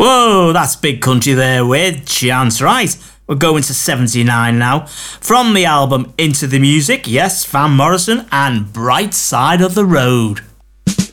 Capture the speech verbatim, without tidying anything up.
Whoa, that's Big Country there with Chance. Right, we're going to seventy-nine now. From the album Into the Music, yes, Van Morrison and Bright Side of the Road.